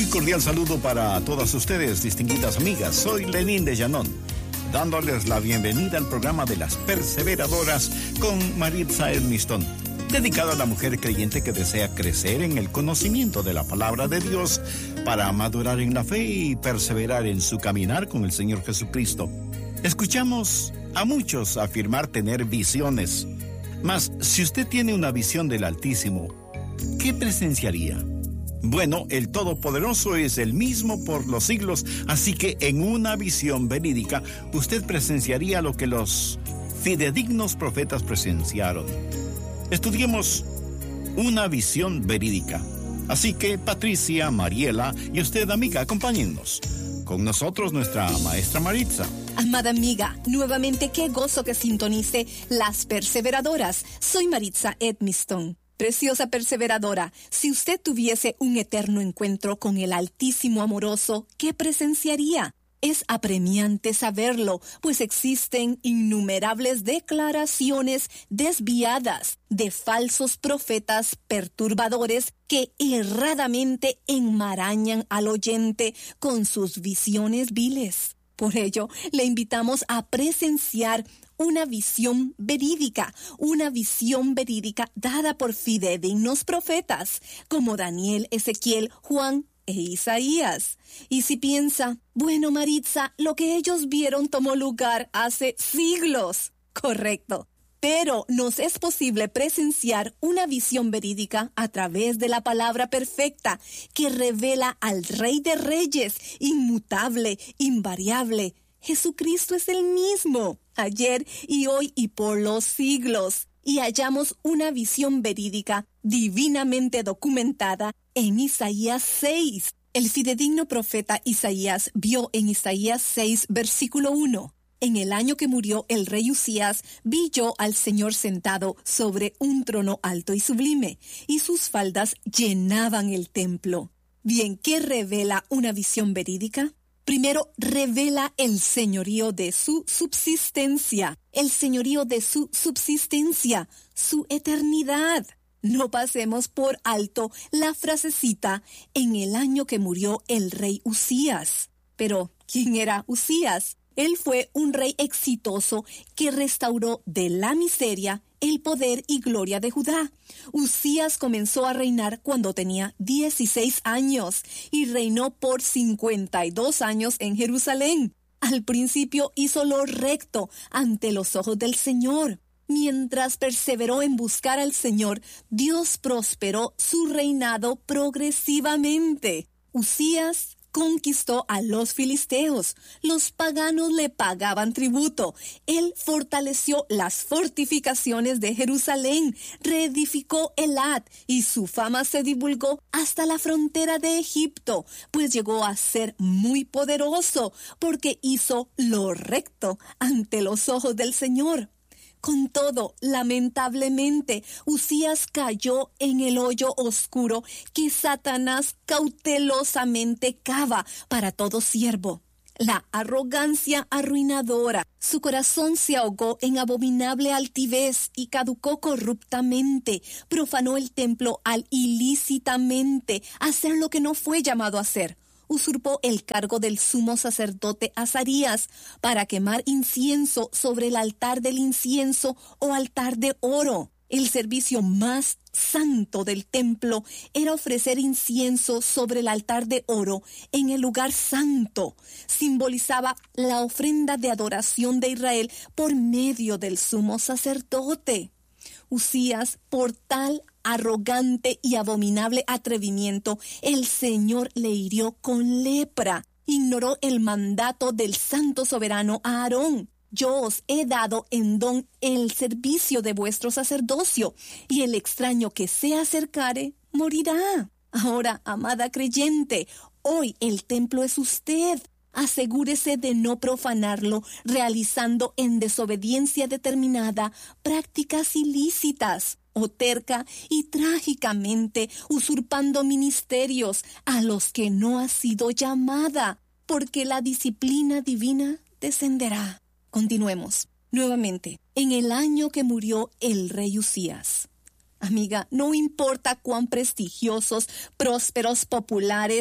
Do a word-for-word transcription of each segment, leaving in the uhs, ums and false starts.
Cordial saludo para todas ustedes, distinguidas amigas. Soy Lenín de Llanón, dándoles la bienvenida al programa de las perseveradoras con Maritza Edmiston, dedicado a la mujer creyente que desea crecer en el conocimiento de la palabra de Dios para madurar en la fe y perseverar en su caminar con el Señor Jesucristo. Escuchamos a muchos afirmar tener visiones, mas si usted tiene una visión del Altísimo, ¿qué presenciaría? Bueno, el Todopoderoso es el mismo por los siglos, así que en una visión verídica usted presenciaría lo que los fidedignos profetas presenciaron. Estudiemos una visión verídica. Así que Patricia, Mariela y usted, amiga, acompáñennos. Con nosotros nuestra maestra Maritza. Amada amiga, nuevamente qué gozo que sintonice Las Perseveradoras. Soy Maritza Edmiston. Preciosa perseveradora, si usted tuviese un eterno encuentro con el Altísimo Amoroso, ¿qué presenciaría? Es apremiante saberlo, pues existen innumerables declaraciones desviadas de falsos profetas perturbadores que erradamente enmarañan al oyente con sus visiones viles. Por ello, le invitamos a presenciar una visión verídica, una visión verídica dada por fidedignos profetas, como Daniel, Ezequiel, Juan e Isaías. Y si piensa, bueno, Maritza, lo que ellos vieron tomó lugar hace siglos. Correcto. Pero nos es posible presenciar una visión verídica a través de la palabra perfecta que revela al Rey de Reyes, inmutable, invariable. Jesucristo es el mismo, ayer y hoy y por los siglos. Y hallamos una visión verídica divinamente documentada en Isaías seis. El fidedigno profeta Isaías vio en Isaías seis, versículo uno. En el año que murió el rey Usías, vi yo al Señor sentado sobre un trono alto y sublime, y sus faldas llenaban el templo. Bien, ¿qué revela una visión verídica? Primero, revela el señorío de su subsistencia, el señorío de su subsistencia, su eternidad. No pasemos por alto la frasecita en el año que murió el rey Usías. Pero, ¿quién era Usías? Él fue un rey exitoso que restauró de la miseria el poder y gloria de Judá. Usías comenzó a reinar cuando tenía dieciséis años y reinó por cincuenta y dos años en Jerusalén. Al principio hizo lo recto ante los ojos del Señor. Mientras perseveró en buscar al Señor, Dios prosperó su reinado progresivamente. Usías conquistó a los filisteos. Los paganos le pagaban tributo. Él fortaleció las fortificaciones de Jerusalén, reedificó Elat y su fama se divulgó hasta la frontera de Egipto, pues llegó a ser muy poderoso porque hizo lo recto ante los ojos del Señor. Con todo, lamentablemente, Usías cayó en el hoyo oscuro que Satanás cautelosamente cava para todo siervo. La arrogancia arruinadora. Su corazón se ahogó en abominable altivez y caducó corruptamente. Profanó el templo al ilícitamente hacer lo que no fue llamado a hacer. Usurpó el cargo del sumo sacerdote Azarías para quemar incienso sobre el altar del incienso o altar de oro. El servicio más santo del templo era ofrecer incienso sobre el altar de oro en el lugar santo. Simbolizaba la ofrenda de adoración de Israel por medio del sumo sacerdote. Usías, por tal arrogante y abominable atrevimiento, el Señor le hirió con lepra. Ignoró el mandato del santo soberano a Aarón. Yo os he dado en don el servicio de vuestro sacerdocio, y el extraño que se acercare morirá. Ahora, amada creyente, hoy el templo es usted. Asegúrese de no profanarlo, realizando en desobediencia determinada prácticas ilícitas, o terca y trágicamente usurpando ministerios a los que no ha sido llamada, porque la disciplina divina descenderá. Continuemos. Nuevamente, en el año que murió el rey Usías. Amiga, no importa cuán prestigiosos, prósperos, populares,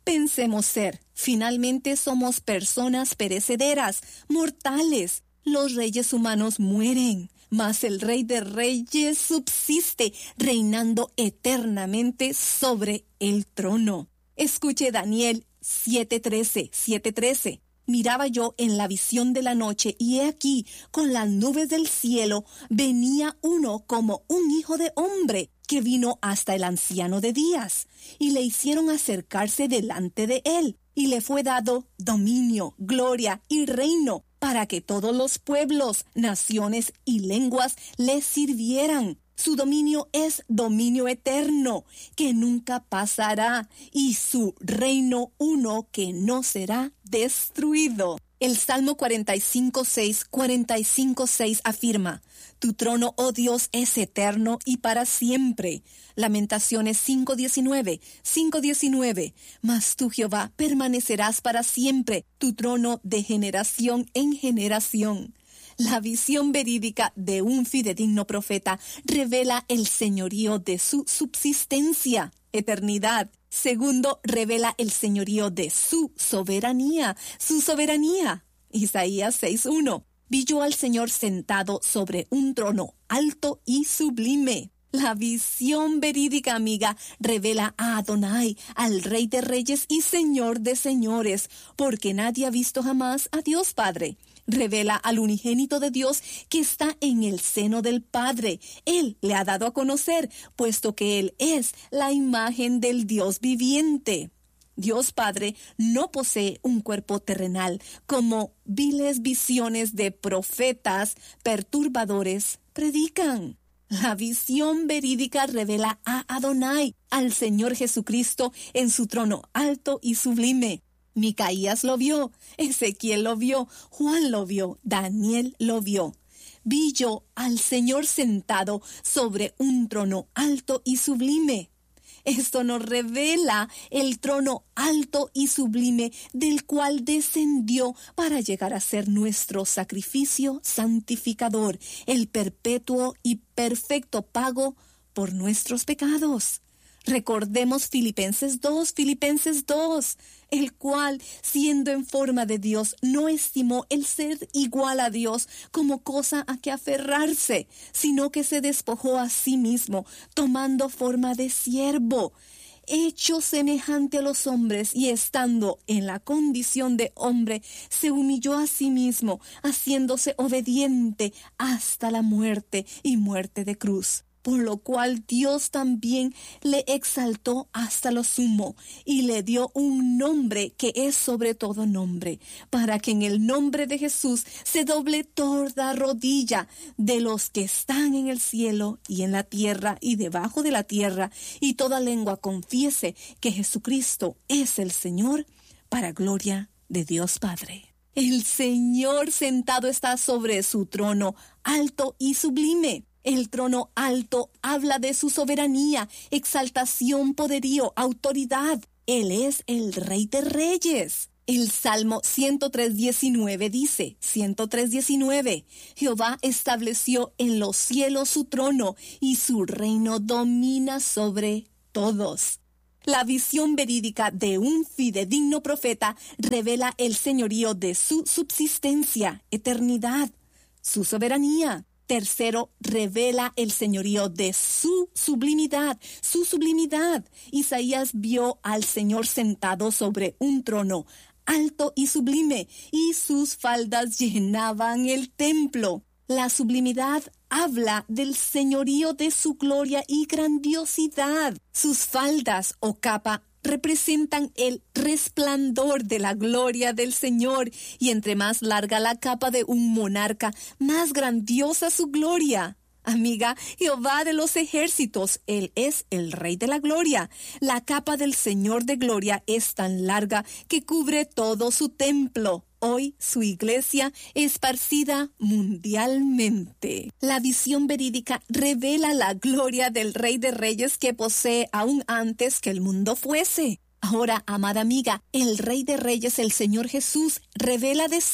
pensemos ser. Finalmente somos personas perecederas, mortales. Los reyes humanos mueren, mas el Rey de Reyes subsiste, reinando eternamente sobre el trono. Escuche Daniel siete trece, siete trece. Miraba yo en la visión de la noche, y he aquí, con las nubes del cielo, venía uno como un hijo de hombre, que vino hasta el anciano de días, y le hicieron acercarse delante de él, y le fue dado dominio, gloria y reino, para que todos los pueblos, naciones y lenguas le sirvieran. Su dominio es dominio eterno, que nunca pasará, y su reino uno que no será destruido. El Salmo cuarenta y cinco seis, cuarenta y cinco seis afirma: Tu trono, oh Dios, es eterno y para siempre. Lamentaciones cinco diecinueve, cinco diecinueve. Mas tú, Jehová, permanecerás para siempre, tu trono de generación en generación. La visión verídica de un fidedigno profeta revela el señorío de su subsistencia, eternidad. Segundo, revela el señorío de su soberanía, su soberanía. Isaías seis uno. Vi yo al Señor sentado sobre un trono alto y sublime. La visión verídica, amiga, revela a Adonai, al Rey de Reyes y Señor de Señores, porque nadie ha visto jamás a Dios Padre. Revela al unigénito de Dios que está en el seno del Padre. Él le ha dado a conocer, puesto que Él es la imagen del Dios viviente. Dios Padre no posee un cuerpo terrenal, como viles visiones de profetas perturbadores predican. La visión verídica revela a Adonai, al Señor Jesucristo, en su trono alto y sublime. Micaías lo vio, Ezequiel lo vio, Juan lo vio, Daniel lo vio. Vi yo al Señor sentado sobre un trono alto y sublime. Esto nos revela el trono alto y sublime del cual descendió para llegar a ser nuestro sacrificio santificador, el perpetuo y perfecto pago por nuestros pecados. Recordemos Filipenses dos, Filipenses dos, el cual, siendo en forma de Dios, no estimó el ser igual a Dios como cosa a que aferrarse, sino que se despojó a sí mismo, tomando forma de siervo, hecho semejante a los hombres, y estando en la condición de hombre, se humilló a sí mismo, haciéndose obediente hasta la muerte y muerte de cruz. Por lo cual Dios también le exaltó hasta lo sumo y le dio un nombre que es sobre todo nombre, para que en el nombre de Jesús se doble toda rodilla de los que están en el cielo y en la tierra y debajo de la tierra, y toda lengua confiese que Jesucristo es el Señor, para gloria de Dios Padre. El Señor sentado está sobre su trono alto y sublime. El trono alto habla de su soberanía, exaltación, poderío, autoridad. Él es el Rey de Reyes. El Salmo ciento tres diecinueve dice, ciento tres diecinueve, Jehová estableció en los cielos su trono y su reino domina sobre todos. La visión verídica de un fidedigno profeta revela el señorío de su subsistencia, eternidad, su soberanía. Tercero, revela el señorío de su sublimidad, su sublimidad. Isaías vio al Señor sentado sobre un trono alto y sublime, y sus faldas llenaban el templo. La sublimidad habla del señorío de su gloria y grandiosidad. Sus faldas o capa representan el resplandor de la gloria del Señor, y entre más larga la capa de un monarca, más grandiosa su gloria. Amiga, Jehová de los ejércitos, Él es el Rey de la gloria. La capa del Señor de gloria es tan larga que cubre todo su templo. Hoy su iglesia esparcida mundialmente. La visión verídica revela la gloria del Rey de Reyes que posee aún antes que el mundo fuese. Ahora, amada amiga, el Rey de Reyes, el Señor Jesús, revela de sí.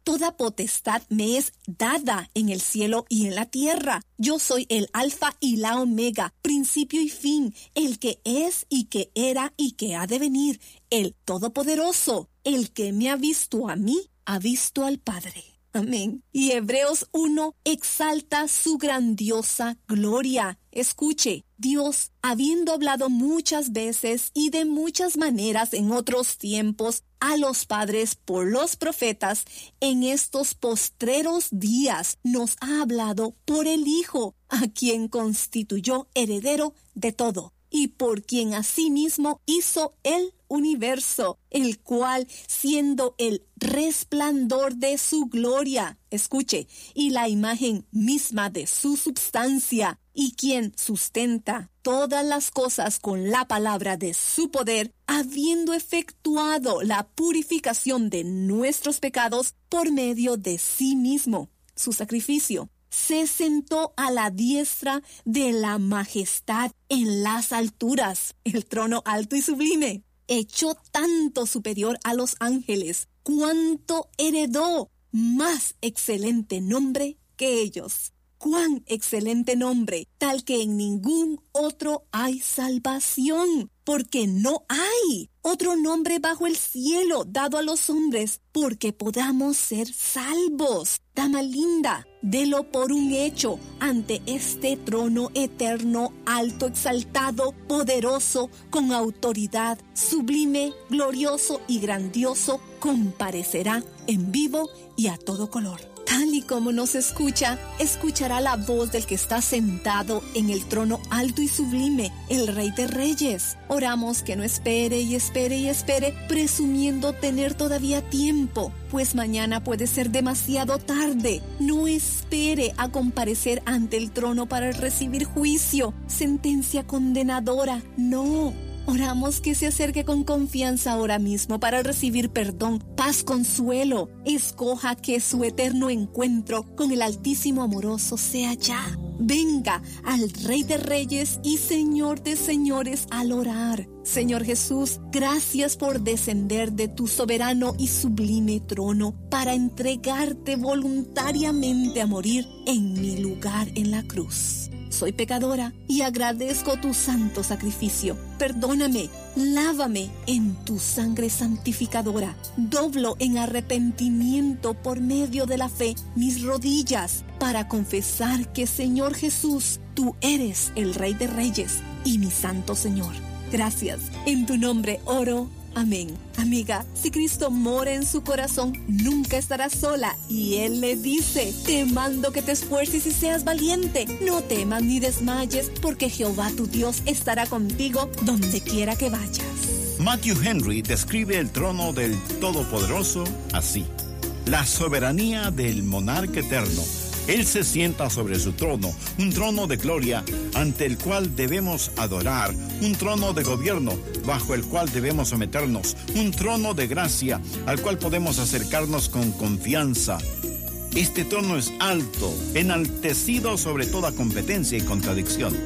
Toda potestad me es dada en el cielo y en la tierra. Yo soy el Alfa y la Omega, principio y fin, el que es y que era y que ha de venir, el Todopoderoso. El que me ha visto a mí, ha visto al Padre. Amén. Y Hebreos uno exalta su grandiosa gloria. Escuche, Dios, habiendo hablado muchas veces y de muchas maneras en otros tiempos a los padres por los profetas, en estos postreros días nos ha hablado por el Hijo, a quien constituyó heredero de todo, y por quien asimismo hizo el universo, el cual, siendo el resplandor de su gloria, escuche, y la imagen misma de su substancia, y quien sustenta todas las cosas con la palabra de su poder, habiendo efectuado la purificación de nuestros pecados por medio de sí mismo, su sacrificio, se sentó a la diestra de la majestad en las alturas, el trono alto y sublime. Echó tanto superior a los ángeles, cuanto heredó más excelente nombre que ellos. ¡Cuán excelente nombre! Tal que en ningún otro hay salvación, porque no hay otro nombre bajo el cielo dado a los hombres, porque podamos ser salvos. Dama linda, delo por un hecho ante este trono eterno, alto, exaltado, poderoso, con autoridad, sublime, glorioso y grandioso, comparecerá en vivo y a todo color. Tal y como nos escucha, escuchará la voz del que está sentado en el trono alto y sublime, el Rey de Reyes. Oramos que no espere y espere y espere, presumiendo tener todavía tiempo, pues mañana puede ser demasiado tarde. No espere a comparecer ante el trono para recibir juicio, sentencia condenadora. No. Oramos que se acerque con confianza ahora mismo para recibir perdón, paz, consuelo. Escoja que su eterno encuentro con el Altísimo Amoroso sea ya. Venga al Rey de Reyes y Señor de Señores al orar. Señor Jesús, gracias por descender de tu soberano y sublime trono para entregarte voluntariamente a morir en mi lugar en la cruz. Soy pecadora y agradezco tu santo sacrificio. Perdóname, lávame en tu sangre santificadora. Doblo en arrepentimiento por medio de la fe mis rodillas para confesar que, Señor Jesús, tú eres el Rey de Reyes y mi Santo Señor. Gracias. En tu nombre oro. Amén. Amiga, si Cristo mora en su corazón, nunca estará sola. Y Él le dice, te mando que te esfuerces y seas valiente. No temas ni desmayes, porque Jehová tu Dios estará contigo donde quiera que vayas. Matthew Henry describe el trono del Todopoderoso así: la soberanía del monarca eterno. Él se sienta sobre su trono, un trono de gloria ante el cual debemos adorar, un trono de gobierno bajo el cual debemos someternos, un trono de gracia al cual podemos acercarnos con confianza. Este trono es alto, enaltecido sobre toda competencia y contradicción.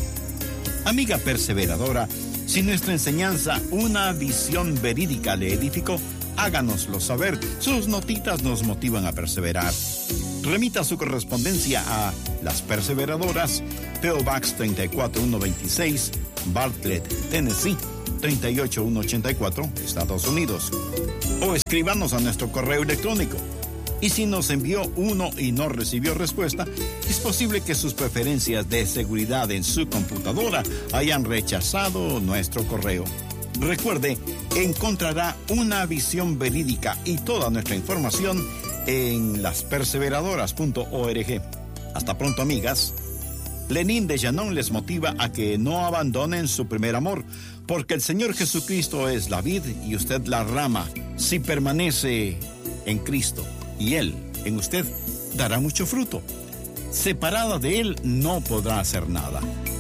Amiga perseveradora, si nuestra enseñanza, una visión verídica, le edificó, háganoslo saber. Sus notitas nos motivan a perseverar. Remita su correspondencia a Las Perseveradoras, P O Box treinta y cuatro mil ciento veintiséis, Bartlett, Tennessee, treinta y ocho mil ciento ochenta y cuatro, Estados Unidos. O escríbanos a nuestro correo electrónico. Y si nos envió uno y no recibió respuesta, es posible que sus preferencias de seguridad en su computadora hayan rechazado nuestro correo. Recuerde, encontrará una visión verídica y toda nuestra información en las perseveradoras punto org. Hasta pronto, amigas. Lenín de Llanón les motiva a que no abandonen su primer amor, porque el Señor Jesucristo es la vid y usted la rama. Si permanece en Cristo y Él en usted, dará mucho fruto. Separada de Él no podrá hacer nada.